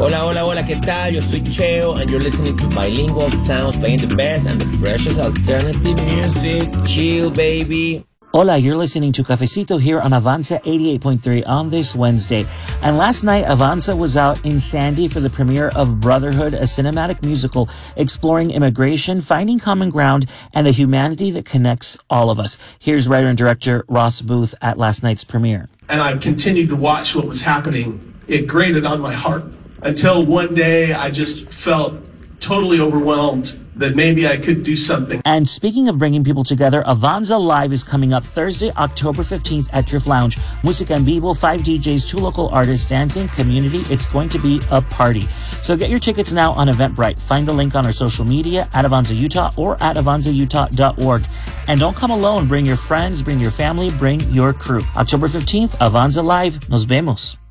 Hola, hola, hola, ¿qué tal? Yo soy Cheo, and you're listening to Bilingual Sounds, playing the best and the freshest alternative music. Chill, baby. Hola, you're listening to Cafecito here on Avanza 88.3 on this Wednesday. And last night, Avanza was out in Sandy for the premiere of Brotherhood, a cinematic musical exploring immigration, finding common ground, and the humanity that connects all of us. Here's writer and director Ross Booth at last night's premiere. And I continued to watch what was happening. It grated on my heart until one day I just felt totally overwhelmed that maybe I could do something. And speaking of bringing people together, Avanza Live is coming up Thursday, October 15th at Drift Lounge. Música en vivo, 5 DJs, 2 local artists, dancing, community. It's going to be a party. So get your tickets now on Eventbrite. Find the link on our social media at Avanza Utah or at avanzautah.org. And don't come alone. Bring your friends, bring your family, bring your crew. October 15th, Avanza Live. Nos vemos.